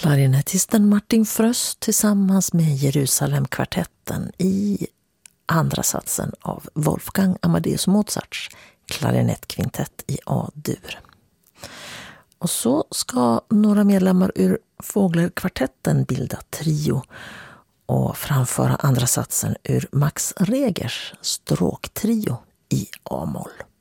klarinettisten Martin Fröst tillsammans med Jerusalemkvartetten i andra satsen av Wolfgang Amadeus Mozarts klarinettkvintett i A-dur. Och så ska några medlemmar ur Fåglerkvartetten bilda trio och framföra andra satsen ur Max Regers stråktrio i A-moll.